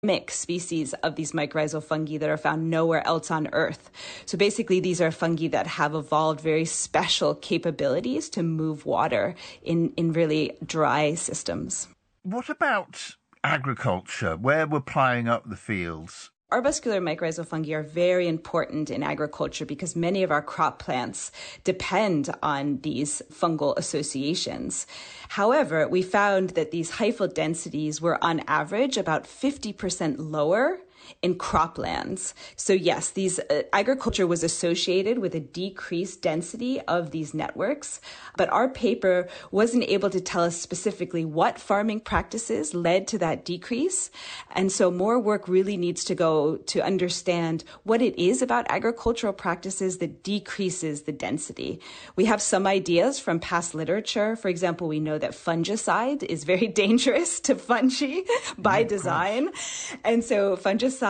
mixed species of these mycorrhizal fungi that are found nowhere else on Earth. So basically, these are fungi that have evolved very special capabilities to move water in really dry systems. What about agriculture, where we're plying up the fields? Arbuscular mycorrhizal fungi are very important in agriculture because many of our crop plants depend on these fungal associations. However, we found that these hyphal densities were on average about 50% lower in croplands. So yes, these agriculture was associated with a decreased density of these networks, but our paper wasn't able to tell us specifically what farming practices led to that decrease. And so more work really needs to go to understand what it is about agricultural practices that decreases the density. We have some ideas from past literature. For example, we know that fungicide is very dangerous to fungi by design. And so fungicide,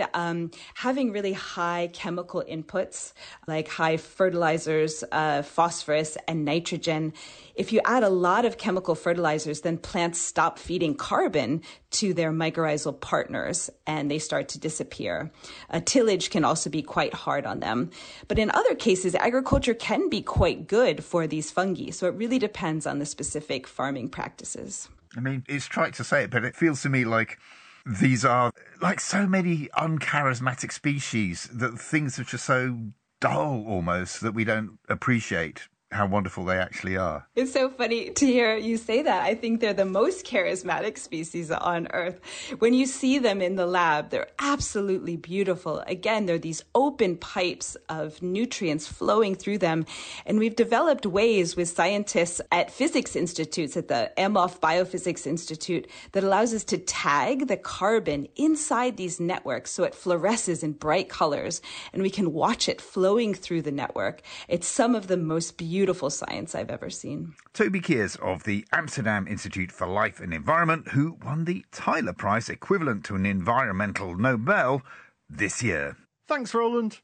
having really high chemical inputs like high fertilizers, phosphorus and nitrogen. If you add a lot of chemical fertilizers, then plants stop feeding carbon to their mycorrhizal partners and they start to disappear. Tillage can also be quite hard on them. But in other cases, agriculture can be quite good for these fungi. So it really depends on the specific farming practices. I mean, it's trite to say it, but it feels to me like these are like so many uncharismatic species, that things which are so dull almost that we don't appreciate how wonderful they actually are. It's so funny to hear you say that. I think they're the most charismatic species on Earth. When you see them in the lab, they're absolutely beautiful. Again, they're these open pipes of nutrients flowing through them. And we've developed ways with scientists at physics institutes, at the Amhoff Biophysics Institute, that allows us to tag the carbon inside these networks so it fluoresces in bright colors. And we can watch it flowing through the network. It's some of the most beautiful science I've ever seen. Toby Kears of the Amsterdam Institute for Life and Environment, who won the Tyler Prize, equivalent to an environmental Nobel, this year. Thanks, Roland.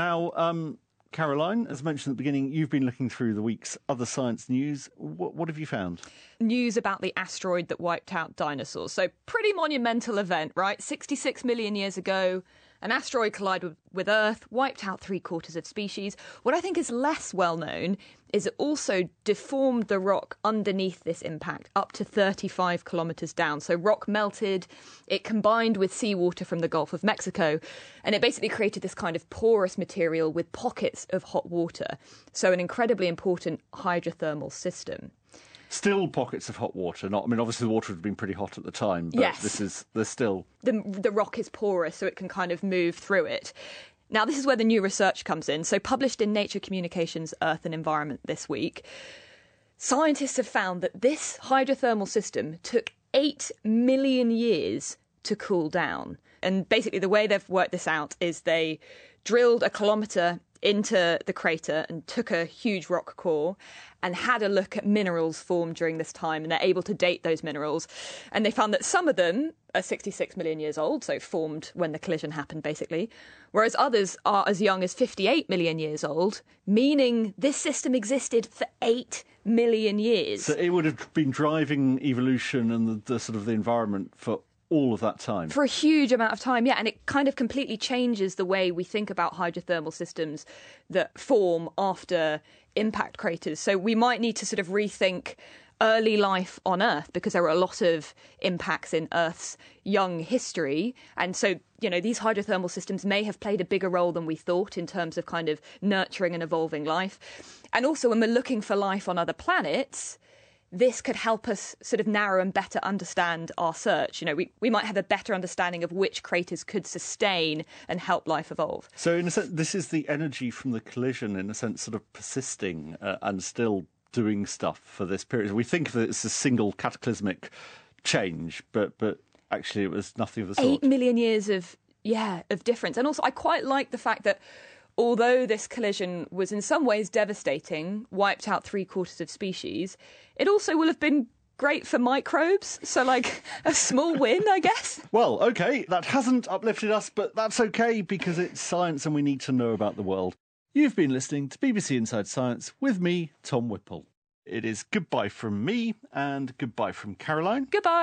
Now, Caroline, as mentioned at the beginning, you've been looking through the week's other science news. What have you found? News about the asteroid that wiped out dinosaurs. So pretty monumental event, right? 66 million years ago, an asteroid collided with Earth, wiped out 3/4 of species. What I think is less well known is it also deformed the rock underneath this impact up to 35 kilometres down. So rock melted, it combined with seawater from the Gulf of Mexico, and it basically created this kind of porous material with pockets of hot water. So an incredibly important hydrothermal system. Still pockets of hot water. Obviously the water had been pretty hot at the time, but yes. There's still... The rock is porous, so it can kind of move through it. Now, this is where the new research comes in. So published in Nature Communications, Earth and Environment this week, scientists have found that this hydrothermal system took 8 million years to cool down. And basically the way they've worked this out is they drilled a kilometre into the crater and took a huge rock core and had a look at minerals formed during this time, and they're able to date those minerals. And they found that some of them are 66 million years old, so formed when the collision happened, basically, whereas others are as young as 58 million years old, meaning this system existed for 8 million years. So it would have been driving evolution and the sort of the environment for all of that time. For a huge amount of time, yeah. And it kind of completely changes the way we think about hydrothermal systems that form after impact craters. So we might need to sort of rethink early life on Earth, because there were a lot of impacts in Earth's young history. And so, these hydrothermal systems may have played a bigger role than we thought in terms of kind of nurturing and evolving life. And also when we're looking for life on other planets, this could help us sort of narrow and better understand our search. We might have a better understanding of which craters could sustain and help life evolve. So in a sense, this is the energy from the collision, in a sense, sort of persisting and still doing stuff for this period. We think that it's a single cataclysmic change, but actually it was nothing of the sort. 8 million years of difference. And also I quite like the fact that although this collision was in some ways devastating, wiped out 3/4 of species, it also will have been great for microbes. So, like, a small win, I guess. Well, OK, that hasn't uplifted us, but that's OK, because it's science and we need to know about the world. You've been listening to BBC Inside Science with me, Tom Whipple. It is goodbye from me and goodbye from Caroline. Goodbye.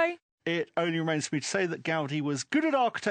It only remains for me to say that Gaudi was good at architecture